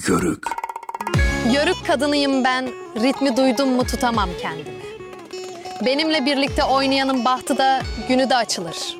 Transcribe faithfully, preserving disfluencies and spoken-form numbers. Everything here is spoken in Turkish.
Yörük. Yörük kadınıyım ben, ritmi duydum mu tutamam kendimi. Benimle birlikte oynayanın bahtı da günü de açılır.